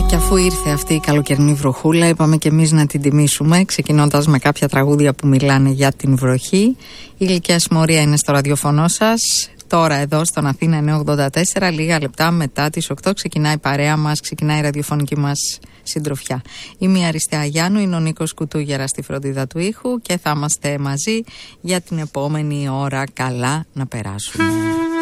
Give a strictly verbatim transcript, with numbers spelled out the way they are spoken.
Και αφού ήρθε αυτή η καλοκαιρινή βροχούλα, είπαμε και εμείς να την τιμήσουμε, ξεκινώντας με κάποια τραγούδια που μιλάνε για την βροχή. Η Γλυκιά Συμμορία είναι στο ραδιοφωνό σας. Τώρα εδώ στον Αθήνα εννιακόσια ογδόντα τέσσερα, λίγα λεπτά μετά τις οκτώ, ξεκινάει η παρέα μας, ξεκινάει η ραδιοφωνική μας συντροφιά. Είμαι η Αριστεία Γιάννου, είναι ο Νίκος Κουτούγερα στη φροντίδα του ήχου και θα είμαστε μαζί για την επόμενη ώρα. Καλά να περάσουμε.